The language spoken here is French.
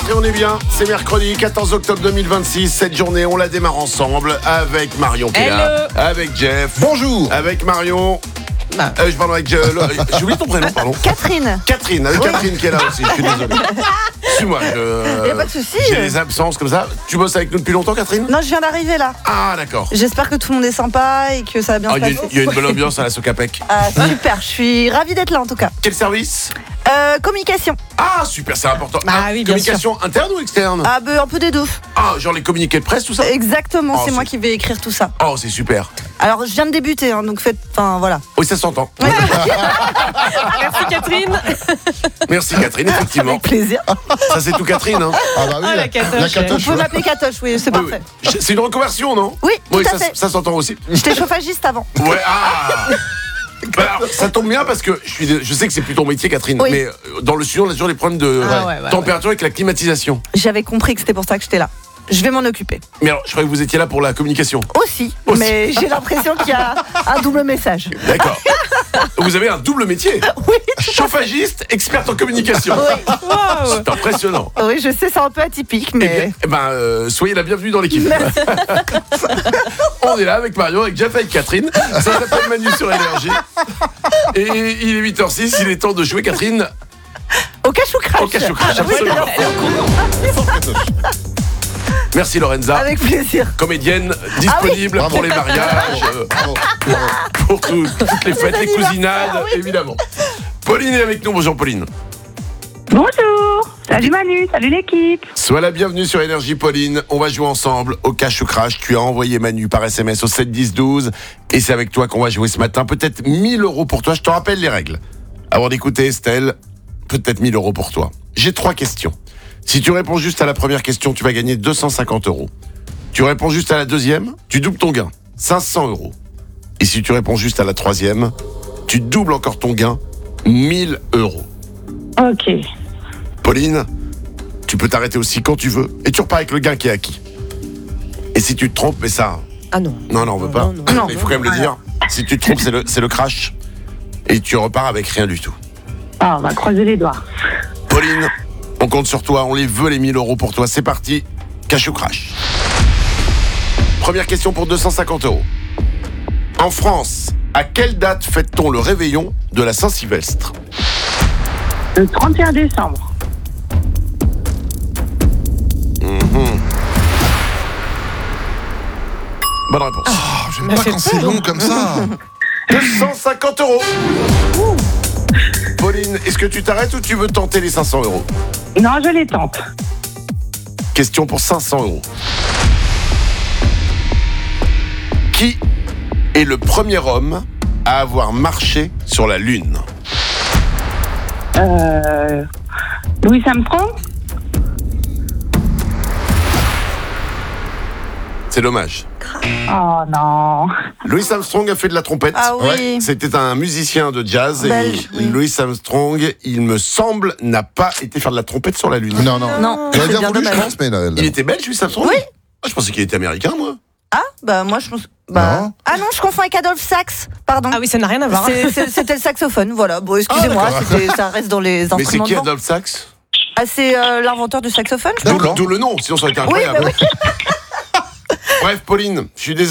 rentrée, on est bien. C'est mercredi 14 octobre 2026. Cette journée, on la démarre ensemble avec Marion qui est là, avec Jeff. Bonjour. Avec Marion. Je parle avec j'ai oublié ton prénom, pardon. Catherine. Catherine, avec Catherine qui est là aussi, je suis désolé. Suis-moi, Y a pas de souci. j'ai des absences comme ça. Tu bosses avec nous depuis longtemps, Catherine? Non, je viens d'arriver là. Ah, d'accord. J'espère que tout le monde est sympa et que ça va bien se passer. Il y a une bonne ambiance à la Socapec. Ah, super, je suis ravie d'être là en tout cas. Quel service? Communication. Ah, super, c'est important. Ah oui, bien communication interne ou externe? Ah, un peu des deux. Ah, genre les communiqués de presse, tout ça? Exactement, Oh, c'est moi c'est- qui vais écrire tout ça. Oh, c'est super. Alors, je viens de débuter, hein, donc voilà. Oui, ça s'entend. Merci Catherine. Merci, Catherine, effectivement. Avec plaisir. Ça, c'est tout Catherine, hein? Ah bah oui, Oh, la catoche. la Vous catoche. pouvez m'appeler Catoche, oui, c'est Oui, oui. parfait. C'est une reconversion, non? Oui, tout à ça, fait. ça s'entend aussi. J'étais chauffagiste avant. Ouais, ah. Bah alors, ça tombe bien parce que je sais que c'est plus ton métier, Catherine, Oui. mais dans le studio, on a toujours des problèmes de température avec la climatisation. J'avais compris que c'était pour ça que j'étais là. Je vais m'en occuper. Mais alors, je croyais que vous étiez là pour la communication. Aussi, mais j'ai l'impression qu'il y a un double message. D'accord. Vous avez un double métier. Oui, Chauffagiste, experte en communication. Wow. C'est impressionnant. oui, je sais, c'est un peu atypique, Eh mais... bien, soyez la bienvenue dans l'équipe. Merci. On est là avec Marion, avec Jeff, avec Catherine. Ça s'appelle Manu sur Énergie. Et il est 8h06, il est temps de jouer, Catherine, Au cache-ou-crache. au cache-crache. Ah, oui, Absolument. Merci Lorenza. avec plaisir. Comédienne disponible Bravo. pour les mariages, Bravo. pour toutes les fêtes, les anniversaires, cousinades, oui. évidemment. Pauline est avec nous. Bonjour Pauline. Bonjour, salut Manu, salut l'équipe. Sois la bienvenue sur Énergie Pauline. On va jouer ensemble au cache ou crash. Tu as envoyé Manu par SMS au 7 10 12 et c'est avec toi qu'on va jouer ce matin. Peut-être 1000 € pour toi. Je te rappelle les règles. Avant d'écouter Estelle, peut-être 1000 € pour toi. J'ai 3 questions. Si tu réponds juste à la première question, tu vas gagner 250 €. Tu réponds juste à la deuxième, tu doubles ton gain, 500 €. Et si tu réponds juste à la troisième, tu doubles encore ton gain, 1000 €. Ok, Pauline, tu peux t'arrêter aussi quand tu veux et tu repars avec le gain qui est acquis. Et si tu te trompes, mais ça... Ah non. Non, on veut pas. Non. Il faut quand même le dire. Si tu te trompes, c'est le crash. Et tu repars avec rien du tout. ah, on va croiser les doigts. Pauline, on compte sur toi. On les veut, les 1000 € pour toi. C'est parti. Cache ou crash. Première question pour 250 €. En France, à quelle date fête-t-on le réveillon de la Saint-Sylvestre? Le 31 décembre. Bonne réponse. Oh, j'aime pas quand c'est long comme ça. 250 €. Pauline, est-ce que tu t'arrêtes ou tu veux tenter les 500 €? Non, je les tente. Question pour 500 €. Qui est le premier homme à avoir marché sur la Lune? Louis Armstrong. C'est dommage. Oh non. Louis Armstrong a fait de la trompette. Ah oui. Ouais. C'était un musicien de jazz. Belge, et oui. Louis Armstrong, il me semble, n'a pas été faire de la trompette sur la Lune. Non, non. Non, J'aurais c'est bien bien voulu, je dommage. pense, mais là, Il était belge, Louis Armstrong? Oui. Ah, je pensais qu'il était américain, moi. Ah, bah moi je pense... Non. Ah non, je confonds avec Adolphe Sax, pardon. Ah oui, ça n'a rien à voir. C'était le saxophone, voilà. Bon, excusez-moi, Ah, d'accord. ça reste dans les Mais c'est instruments qui de vent. Adolphe Sax? Ah, c'est l'inventeur du saxophone, je D'accord. D'où le nom, sinon ça aurait été Oui, incroyable. bah oui. Bref, Pauline, je suis désolé.